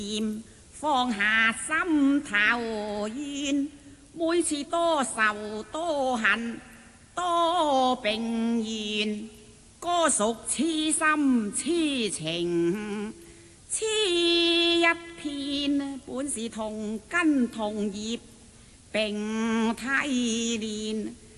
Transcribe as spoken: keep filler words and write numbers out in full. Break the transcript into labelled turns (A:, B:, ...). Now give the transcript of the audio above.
A: 放下心頭怨，每次多愁多恨多並緣，歌屬痴心痴情痴一片，本是同根同葉並蒂蓮。